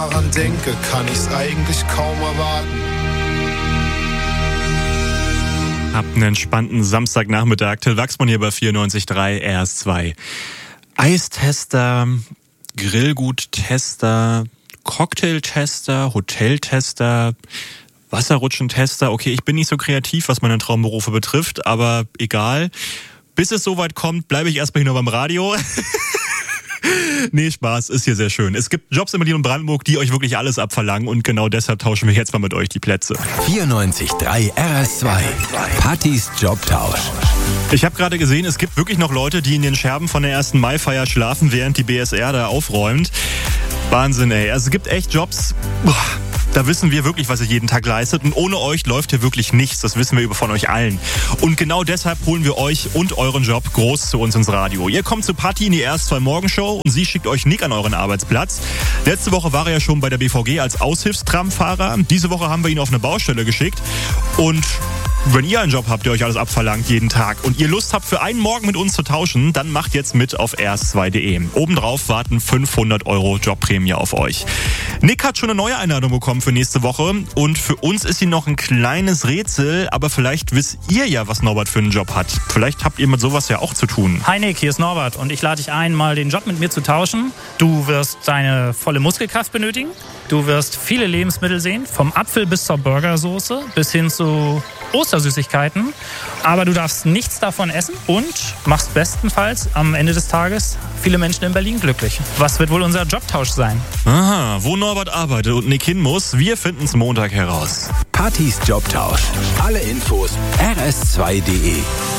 daran denke, kann ich's eigentlich kaum erwarten. Habt einen entspannten Samstagnachmittag. Till Wachsmann hier bei 94.3 RS2. Eistester, Grillguttester, Cocktailtester, Hoteltester, Wasserrutschentester. Okay, ich bin nicht so kreativ, was meine Traumberufe betrifft, aber egal. Bis es soweit kommt, bleibe ich erstmal hier nur beim Radio. Nee, Spaß, ist hier sehr schön. Es gibt Jobs in Berlin und Brandenburg, die euch wirklich alles abverlangen und genau deshalb tauschen wir jetzt mal mit euch die Plätze. 94.3 RS2. Pattys Jobtausch. Ich habe gerade gesehen, es gibt wirklich noch Leute, die in den Scherben von der 1. Mai-Feier schlafen, während die BSR da aufräumt. Wahnsinn, ey. Also es gibt echt Jobs, da wissen wir wirklich, was ihr jeden Tag leistet. Und ohne euch läuft hier wirklich nichts. Das wissen wir von euch allen. Und genau deshalb holen wir euch und euren Job groß zu uns ins Radio. Ihr kommt zu Patti in die RS2 Morgenshow und sie schickt euch Nick an euren Arbeitsplatz. Letzte Woche war er ja schon bei der BVG als Aushilfstramfahrer. Diese Woche haben wir ihn auf eine Baustelle geschickt. Und wenn ihr einen Job habt, der euch alles abverlangt jeden Tag und ihr Lust habt, für einen Morgen mit uns zu tauschen, dann macht jetzt mit auf rs2.de. Obendrauf warten 500 € Jobprämie auf euch. Nick hat schon eine neue Einladung bekommen für nächste Woche und für uns ist sie noch ein kleines Rätsel, aber vielleicht wisst ihr ja, was Norbert für einen Job hat. Vielleicht habt ihr mit sowas ja auch zu tun. Hi Nick, hier ist Norbert und ich lade dich ein, mal den Job mit mir zu tauschen. Du wirst deine volle Muskelkraft benötigen. Du wirst viele Lebensmittel sehen, vom Apfel bis zur Burgersoße bis hin zu Ostersüßigkeiten. Aber du darfst nichts davon essen und machst bestenfalls am Ende des Tages viele Menschen in Berlin glücklich. Was wird wohl unser Jobtausch sein? Aha, wo Norbert arbeitet und Nick hin muss, wir finden es Montag heraus. Pattys Jobtausch. Alle Infos rs2.de.